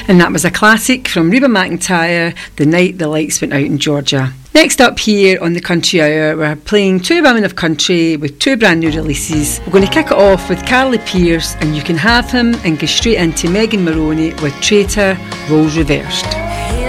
And that was a classic from Reba McEntire, The Night the Lights Went Out in Georgia. Next up here on the Country Hour, we're playing two women of country with two brand new releases. We're going to kick it off with Carly Pearce and You Can Have Him, and go straight into Megan Moroney with Traitor, Roles Reversed.